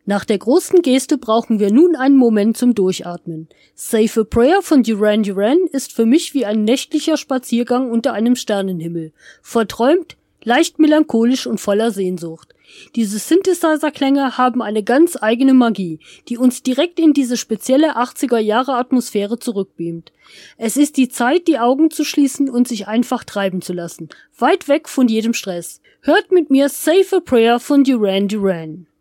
Nach der großen Geste brauchen wir nun einen Moment zum Durchatmen. Save a Prayer von Duran Duran ist für mich wie ein nächtlicher Spaziergang unter einem Sternenhimmel. Verträumt, leicht melancholisch und voller Sehnsucht. Diese Synthesizer-Klänge haben eine ganz eigene Magie, die uns direkt in diese spezielle 80er-Jahre-Atmosphäre zurückbeamt. Es ist die Zeit, die Augen zu schließen und sich einfach treiben zu lassen. Weit weg von jedem Stress. Hört mit mir Save a Prayer von Duran Duran.